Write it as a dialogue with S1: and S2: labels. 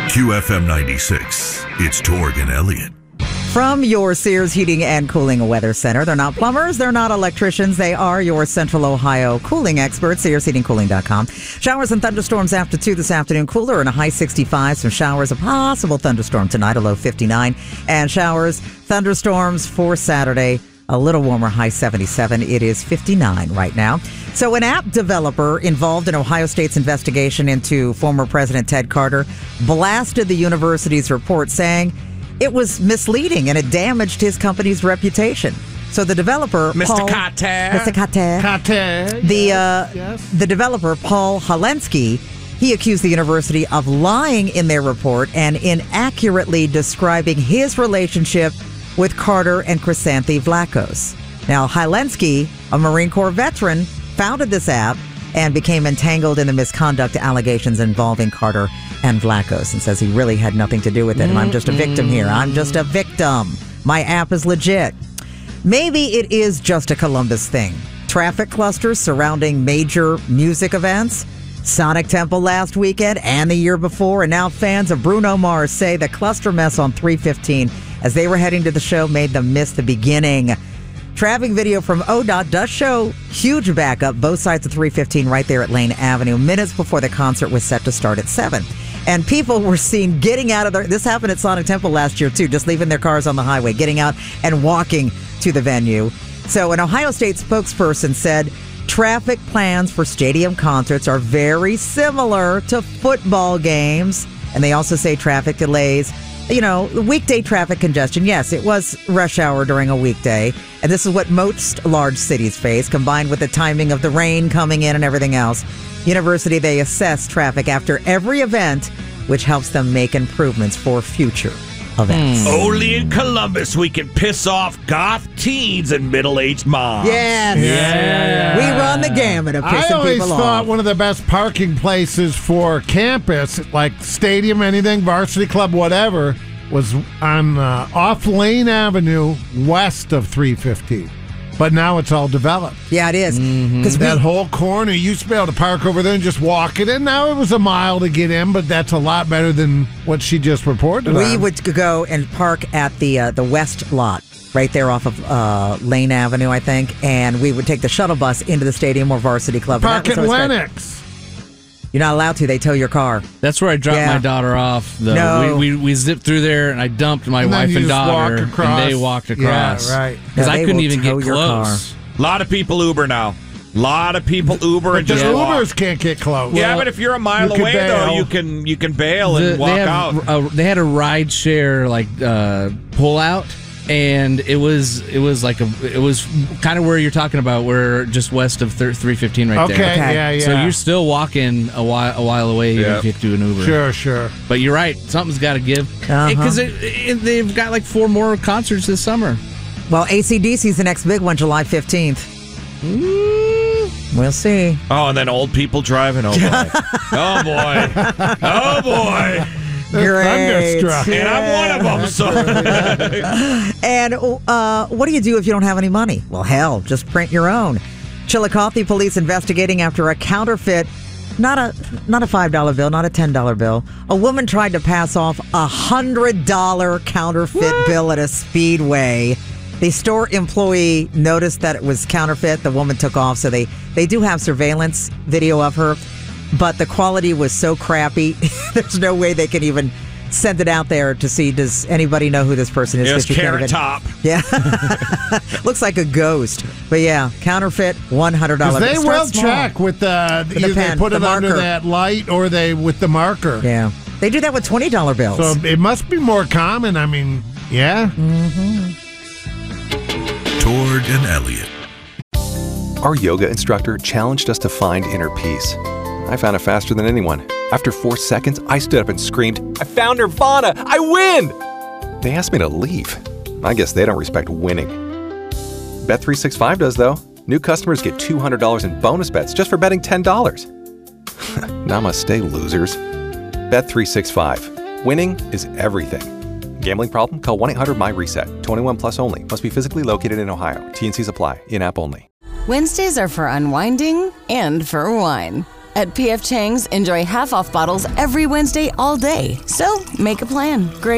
S1: QFM 96. It's Torg and Elliott.
S2: From your Sears Heating and Cooling Weather Center. They're not plumbers. They're not electricians. They are your Central Ohio cooling experts. SearsHeatingCooling.com. Showers and thunderstorms after 2 this afternoon. Cooler and a high 65. Some showers. A possible thunderstorm tonight. A low 59. And showers, thunderstorms for Saturday. A little warmer, high 77. It is 59 right now. So an app developer involved in Ohio State's investigation into former President Ted Carter blasted the university's report, saying it was misleading and it damaged his company's reputation. So the developer,
S3: Mr. Carter.
S2: The developer, Paul Halensky, he accused the university of lying in their report and inaccurately describing his relationship with Carter and Chrysanthi Vlachos. Now, Halensky, a Marine Corps veteran, founded this app and became entangled in the misconduct allegations involving Carter and Vlachos, and says he really had nothing to do with it. And I'm just a victim here. I'm just a victim. My app is legit. Maybe it is just a Columbus thing. Traffic clusters surrounding major music events. Sonic Temple last weekend and the year before. And now fans of Bruno Mars say the cluster mess on 315 as they were heading to the show made them miss the beginning. Traffic video from ODOT does show huge backup both sides of 315 right there at Lane Avenue minutes before the concert was set to start at 7. And people were seen getting out of their... This happened at Sonic Temple last year, too, just leaving their cars on the highway, getting out and walking to the venue. So an Ohio State spokesperson said traffic plans for stadium concerts are very similar to football games. And they also say traffic delays, weekday traffic congestion. Yes, it was rush hour during a weekday. And this is what most large cities face, combined with the timing of the rain coming in and everything else. University, they assess traffic after every event, which helps them make improvements for future events.
S3: Only in Columbus we can piss off goth teens and middle-aged moms.
S2: Yes.
S4: Yeah.
S2: We run the gamut of pissing people off.
S4: I always thought one of the best parking places for campus, like stadium, anything, varsity club, whatever, was on off Lane Avenue west of 315. But now it's all developed.
S2: Yeah, it is.
S4: Because that whole corner, you used to be able to park over there and just walk it in. Now it was a mile to get in, but that's a lot better than what she just reported.
S2: We would go and park at the west lot, right there off of Lane Avenue, I think, and we would take the shuttle bus into the stadium or varsity club.
S4: Park at Lennox.
S2: You're not allowed to. They tow your car.
S5: That's where I dropped my daughter off.
S2: No.
S5: We zipped through there, and I dumped my wife and daughter, and they walked across.
S4: Yeah, right.
S5: Because I couldn't even get close.
S3: A lot of people Uber now. A lot of people Uber and just walk.
S4: Ubers can't get close.
S3: Yeah, but if you're a mile away, though, you can bail and walk out.
S5: They had a ride share pull out. And it was kind of where you're talking about, where just west of 315 right there.
S4: Okay, yeah.
S5: So you're still walking a while away if you have to do an Uber.
S4: Sure.
S5: But you're right, something's got to give. Because they've got like 4 more concerts this summer.
S2: Well, AC/DC's the next big one, July 15th. We'll see.
S3: Oh, and then old people driving. Oh boy. Oh boy.
S2: Great.
S4: Thunderstruck.
S3: And I'm one of them. So.
S2: And what do you do if you don't have any money? Well, hell, just print your own. Chillicothe police investigating after a counterfeit, not a $5 bill, not a $10 bill. A woman tried to pass off a $100 counterfeit bill at a Speedway. The store employee noticed that it was counterfeit. The woman took off, so they do have surveillance video of her. But the quality was so crappy, there's no way they can even send it out there to see, does anybody know who this person is?
S3: It's Carrot Top.
S2: Yeah. Looks like a ghost. But yeah, counterfeit, $100.
S4: They will check with either
S2: pen,
S4: they put it
S2: marker.
S4: under that light or they with the marker.
S2: Yeah. They do that with $20 bills.
S4: So it must be more common. I mean, yeah.
S1: Torg and Elliott.
S6: Our yoga instructor challenged us to find inner peace. I found it faster than anyone. After 4 seconds, I stood up and screamed, "I found Nirvana! I win!" They asked me to leave. I guess they don't respect winning. Bet365 does, though. New customers get $200 in bonus bets just for betting $10. Namaste, losers. Bet365. Winning is everything. Gambling problem? Call 1-800-MY-RESET. 21 plus only. Must be physically located in Ohio. T&Cs apply. In-app only.
S7: Wednesdays are for unwinding and for wine. At P.F. Chang's, enjoy half-off bottles every Wednesday all day. So, make a plan. Great